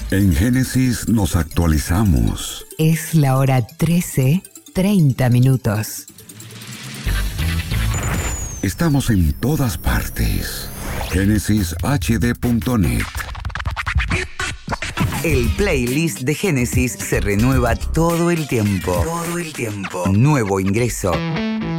En Génesis nos actualizamos. Es la hora 13:30. Estamos en todas partes. GénesisHD.net. El playlist de Génesis se renueva todo el tiempo. Nuevo ingreso.